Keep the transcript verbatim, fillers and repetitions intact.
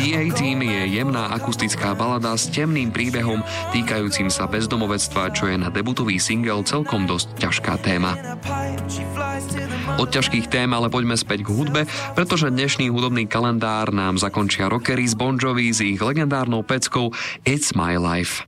The A-Team je jemná akustická balada s temným príbehom týkajúcim sa bezdomovectva, čo je na debutový single celkom dosť ťažká téma. Od ťažkých tém ale poďme späť k hudbe, pretože dnešný hudobný kalendár nám zakončia rockery z Bon Jovi s ich legendárnou peckou It's My Life.